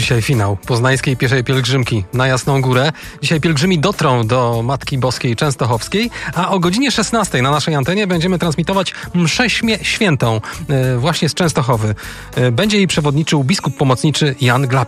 dzisiaj finał poznańskiej pieszej pielgrzymki na Jasną Górę. Dzisiaj pielgrzymi dotrą do Matki Boskiej Częstochowskiej, a o godzinie 16 na naszej antenie będziemy transmitować mszę świętą właśnie z Częstochowy. Będzie jej przewodniczył biskup pomocniczy Jan Glap.